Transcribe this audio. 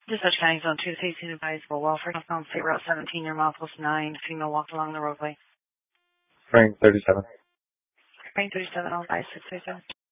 Dispatch County Zone 2, facing advisable. Welfare on State Route 17 near milepost 9. Female walked along the roadway. Frank 37. Frank 37, all 5, 6, 6, 7.